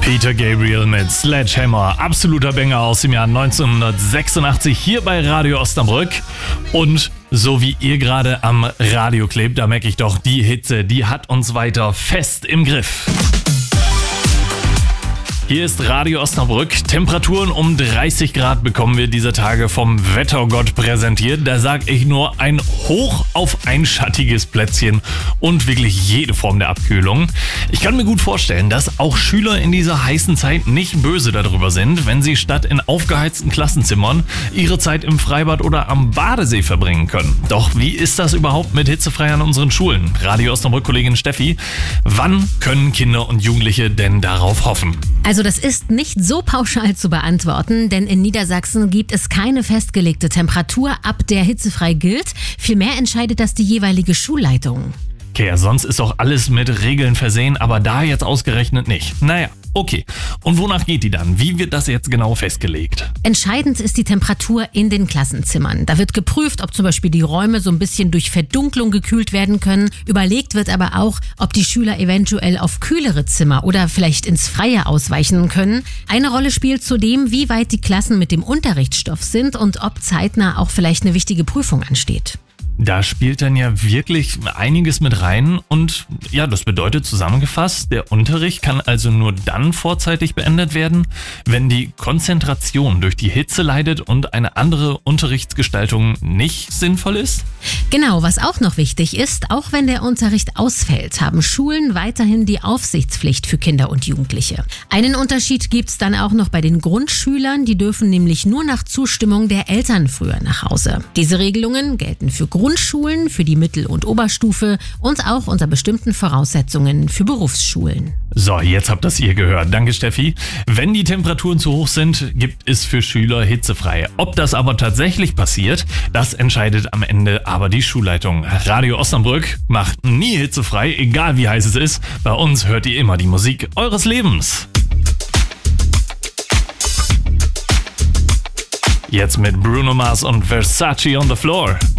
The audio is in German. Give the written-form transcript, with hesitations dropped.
Peter Gabriel mit Sledgehammer, absoluter Banger aus dem Jahr 1986 hier bei Radio Osnabrück. Und so wie ihr gerade am Radio klebt, da merke ich doch, die Hitze, die hat uns weiter fest im Griff. Hier ist Radio Osnabrück. Temperaturen um 30 Grad bekommen wir diese Tage vom Wettergott präsentiert. Da sag ich nur ein Hoch auf ein schattiges Plätzchen und wirklich jede Form der Abkühlung. Ich kann mir gut vorstellen, dass auch Schüler in dieser heißen Zeit nicht böse darüber sind, wenn sie statt in aufgeheizten Klassenzimmern ihre Zeit im Freibad oder am Badesee verbringen können. Doch wie ist das überhaupt mit hitzefrei an unseren Schulen? Radio Osnabrück-Kollegin Steffi, wann können Kinder und Jugendliche denn darauf hoffen? Also das ist nicht so pauschal zu beantworten, denn in Niedersachsen gibt es keine festgelegte Temperatur, ab der hitzefrei gilt. Vielmehr entscheidet das die jeweilige Schulleitung. Okay, sonst ist auch alles mit Regeln versehen, aber da jetzt ausgerechnet nicht. Naja, okay. Und wonach geht die dann? Wie wird das jetzt genau festgelegt? Entscheidend ist die Temperatur in den Klassenzimmern. Da wird geprüft, ob zum Beispiel die Räume so ein bisschen durch Verdunklung gekühlt werden können. Überlegt wird aber auch, ob die Schüler eventuell auf kühlere Zimmer oder vielleicht ins Freie ausweichen können. Eine Rolle spielt zudem, wie weit die Klassen mit dem Unterrichtsstoff sind und ob zeitnah auch vielleicht eine wichtige Prüfung ansteht. Da spielt dann ja wirklich einiges mit rein und ja, das bedeutet zusammengefasst, der Unterricht kann also nur dann vorzeitig beendet werden, wenn die Konzentration durch die Hitze leidet und eine andere Unterrichtsgestaltung nicht sinnvoll ist? Genau, was auch noch wichtig ist, auch wenn der Unterricht ausfällt, haben Schulen weiterhin die Aufsichtspflicht für Kinder und Jugendliche. Einen Unterschied gibt's dann auch noch bei den Grundschülern, die dürfen nämlich nur nach Zustimmung der Eltern früher nach Hause. Diese Regelungen gelten für Grundschulen, für die Mittel- und Oberstufe und auch unter bestimmten Voraussetzungen für Berufsschulen. So, jetzt habt das ihr gehört. Danke, Steffi. Wenn die Temperaturen zu hoch sind, gibt es für Schüler hitzefrei. Ob das aber tatsächlich passiert, das entscheidet am Ende aber die Schulleitung. Radio Osnabrück macht nie hitzefrei, egal wie heiß es ist. Bei uns hört ihr immer die Musik eures Lebens. Jetzt mit Bruno Mars und Versace on the Floor.